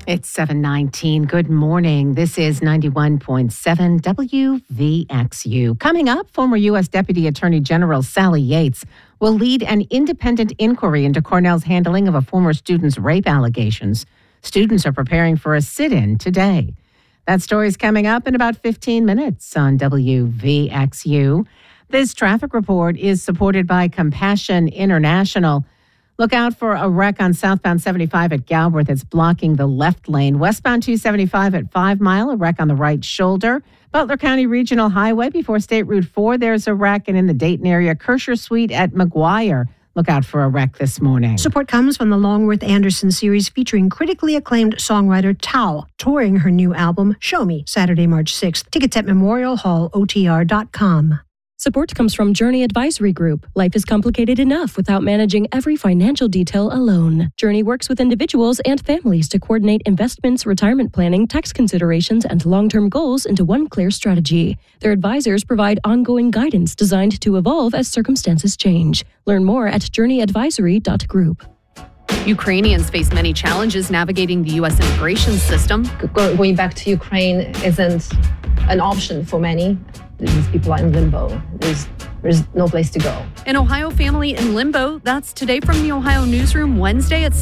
It's 7:19. Good morning. This is 91.7 WVXU. Coming up, former U.S. Deputy Attorney General Sally Yates will lead an independent inquiry into Cornell's handling of a former student's rape allegations. Students are preparing for a sit-in today. That story's coming up in about 15 minutes on WVXU. This traffic report is supported by Compassion International. Look out for a wreck on southbound 75 at Galbraith. It's blocking the left lane. Westbound 275 at 5 Mile, a wreck on the right shoulder. Butler County Regional Highway before State Route 4, there's a wreck. And in the Dayton area, Kersher Suite at McGuire. Look out for a wreck this morning. Support comes from the Longworth Anderson series featuring critically acclaimed songwriter Tao, touring her new album, Show Me, Saturday, March 6th. Tickets at memorialhallotr.com. Support comes from Journey Advisory Group. Life is complicated enough without managing every financial detail alone. Journey works with individuals and families to coordinate investments, retirement planning, tax considerations, and long-term goals into one clear strategy. Their advisors provide ongoing guidance designed to evolve as circumstances change. Learn more at journeyadvisory.group. Ukrainians face many challenges navigating the U.S. immigration system. Going back to Ukraine isn't an option for many. These people are in limbo. There's no place to go. An Ohio family in limbo. That's today from the Ohio Newsroom, Wednesday at